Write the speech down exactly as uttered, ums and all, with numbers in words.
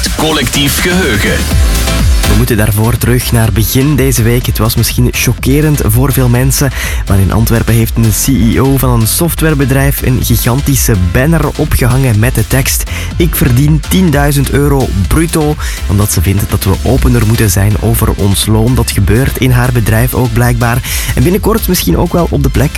het collectief geheugen. We moeten daarvoor terug naar begin deze week. Het was misschien chockerend voor veel mensen, maar in Antwerpen heeft een C E O van een softwarebedrijf een gigantische banner opgehangen met de tekst: ik verdien tienduizend euro bruto, omdat ze vindt dat we opener moeten zijn over ons loon. Dat gebeurt in haar bedrijf ook blijkbaar. En binnenkort misschien ook wel op de plek